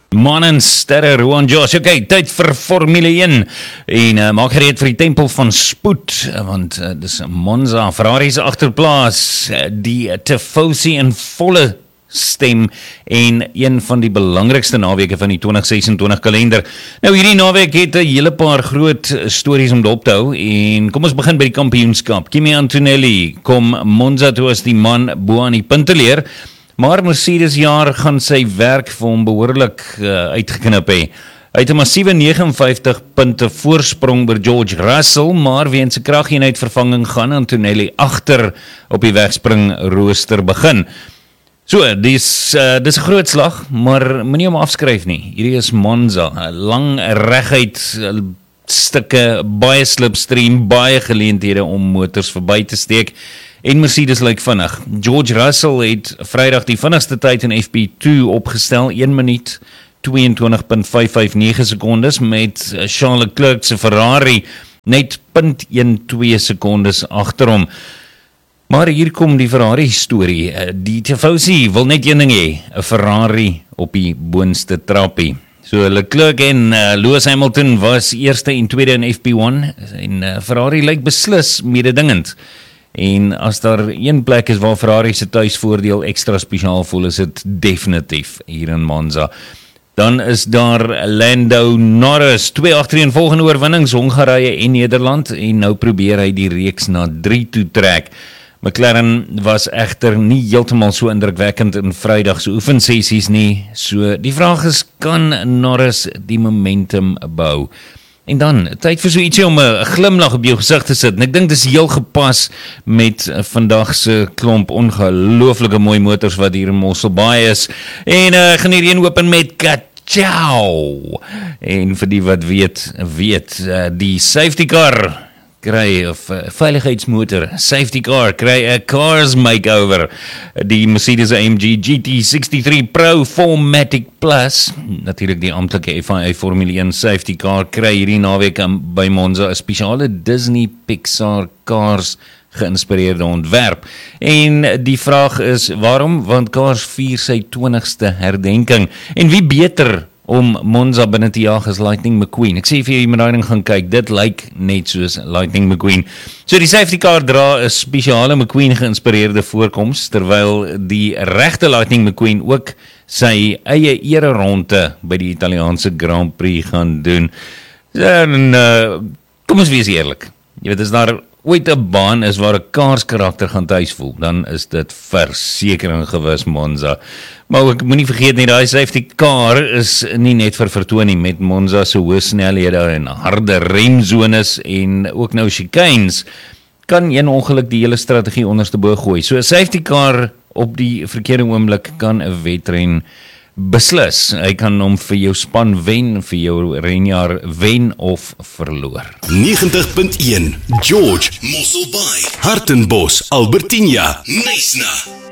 Man en sterre, Rowan Josh. Okay, tyd vir Formule 1 en maak gereed vir die tempel van spoed, want dis Monza, Ferrari se agterplaas, die Tifosi in volle stem en een van die belangrikste naweke van die 2026 kalender. Nou hierdie naweek het 'n hele paar groot stories om dop te hou en kom ons begin by die kampioenskap. Kimi Antonelli kom Monza toe as die man bo aan die punte leer. Maar Mercedes jaar gaan sy werk vir hom behoorlik uitgeknip hê. Hy het 'n massiewe 59 punte voorsprong by George Russell, maar weens 'n krageenheid vervanging gaan Antonelli agter op die wegspring rooster begin. So, dis 'n groot slag, maar moenie hom afskryf nie. Hierdie is Monza, 'n lang reguit stukke, baie slipstream, baie geleenthede om motors verby te steek. En Mercedes lyk vinnig. George Russell het Vrydag die vinnigste tyd in FP2 opgestel, 1 minuut 22.559 sekondes met Charles Leclerc se Ferrari net 0.12 sekondes agter hom. Maar hier kom die Ferrari storie. Die Tifosi wil net een ding hê, 'n Ferrari op die boonste trappie. So Leclerc en Lewis Hamilton was eerste en tweede in FP1 en Ferrari lyk beslis mededingend. En as daar een plek is waar Ferrari se tuisvoordeel ekstra spesiaal voel, is dit definitief hier in Monza. Dan is daar Lando Norris, 2 agtereenvolgende oorwinnings, Hongarije en Nederland, en nou probeer hy die reeks na 3 toe trek. McLaren was egter nie heeltemal so indrukwekkend in Vrydag se oefensessies nie, so die vraag is, kan Norris die momentum bou? En dan, tyd vir so ietsie om 'n glimlag op jou gesig te sit. En ek dink dis heel gepas met vandag se klomp ongelooflike mooi motors wat hier in Mossel Bay is. En gaan hierdie een open met Ka-chow. En vir die wat weet, die safety car kry, of veiligheidsmotor, safety car, kry 'n cars makeover. Die Mercedes AMG GT63 Pro 4MATIC Plus, natuurlik die amptelike FIA Formule 1 safety car, kry hierdie naweek by Monza 'n spesiale Disney Pixar Cars geïnspireerde ontwerp. En die vraag is, waarom? Want Cars vier sy 20ste herdenking. En wie beter om Monza binne te jaag as Lightning McQueen. Ek sê vir jy met daai ding gaan kyk, dit lyk net soos Lightning McQueen. So die safety car dra 'n spesiale McQueen geïnspireerde voorkoms, terwyl die regte Lightning McQueen ook sy eie ere ronde by die Italiaanse Grand Prix gaan doen. En kom ons wees eerlik. Jy weet, as daar ooit 'n baan is waar 'n Cars karakter gaan tuis voel, dan is dit verseker en gewis Monza. Maar ek moenie vergeet nie, daai safety car is nie net vir vertoon nie, met Monza se hoë snelhede en harde remzones en ook nou chicanes, kan een ongeluk die hele strategie ondersteboog gooi. So 'n safety car op die verkeerde oomblik kan 'n wedren beslis. Hy kan hom vir jou span wen, vir jou renjaar wen of verloor. 90.1 George, Mossel Bay, Hartenbos, Albertinia, Neusna.